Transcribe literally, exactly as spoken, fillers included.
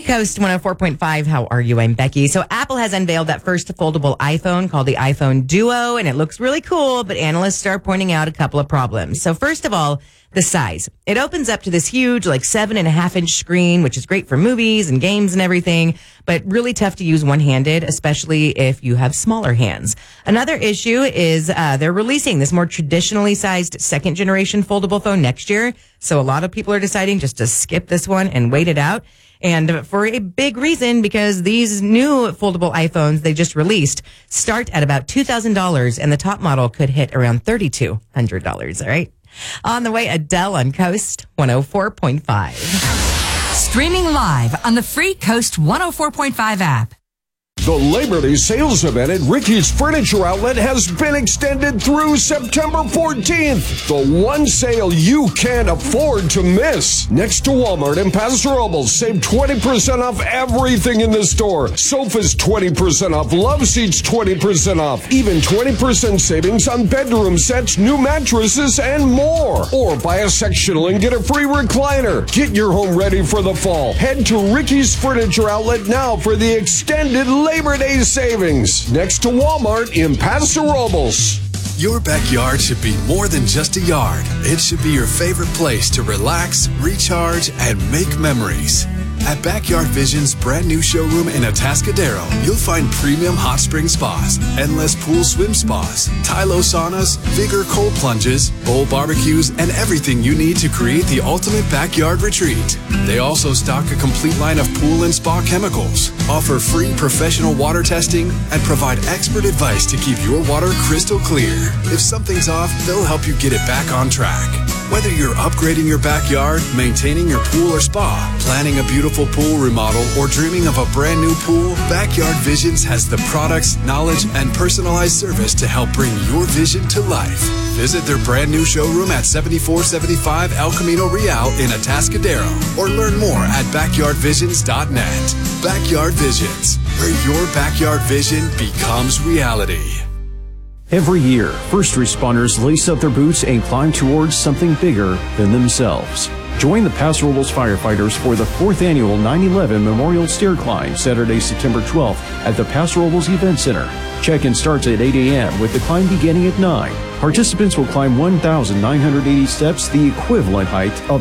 Coast one oh four point five. How are you? I'm Becky. So Apple has unveiled that first foldable iPhone called the iPhone Duo, and it looks really cool, but analysts are pointing out a couple of problems. So first of all, the size. It opens up to this huge, like seven and a half inch screen, which is great for movies and games and everything, but really tough to use one-handed, especially if you have smaller hands. Another issue is uh, they're releasing this more traditionally sized second generation foldable phone next year. So a lot of people are deciding just to skip this one and wait it out. And for a big reason, because these new foldable iPhones they just released start at about two thousand dollars, and the top model could hit around three thousand two hundred dollars. All right. On the way, Adele on Coast one oh four point five. Streaming live on the free Coast one oh four point five app. The Labor Day sales event at Ricky's Furniture Outlet has been extended through September fourteenth. The one sale you can't afford to miss. Next to Walmart and Paso Robles, save twenty percent off everything in the store. Sofas twenty percent off, love seats twenty percent off, even twenty percent savings on bedroom sets, new mattresses, and more. Or buy a sectional and get a free recliner. Get your home ready for the fall. Head to Ricky's Furniture Outlet now for the extended Labor Day savings. Next to Walmart in Paso Robles. Your backyard should be more than just a yard. It should be your favorite place to relax, recharge, and make memories. At Backyard Vision's brand new showroom in Atascadero, you'll find premium hot spring spas, endless pool swim spas, Tylo saunas, Vigor cold plunges, bowl barbecues, and everything you need to create the ultimate backyard retreat. They also stock a complete line of pool and spa chemicals, offer free professional water testing, and provide expert advice to keep your water crystal clear. If something's off, they'll help you get it back on track. Whether you're upgrading your backyard, maintaining your pool or spa, planning a beautiful pool remodel, or dreaming of a brand new pool, Backyard Visions has the products, knowledge, and personalized service to help bring your vision to life. Visit their brand new showroom at seventy-four seventy-five El Camino Real in Atascadero, or learn more at backyard visions dot net. Backyard Visions, where your backyard vision becomes reality. Every year, first responders lace up their boots and climb towards something bigger than themselves. Join the Paso Robles firefighters for the fourth annual nine eleven Memorial Stair Climb, Saturday, September twelfth at the Paso Robles Event Center. Check-in starts at eight a.m. with the climb beginning at nine. Participants will climb one thousand nine hundred eighty steps, the equivalent height of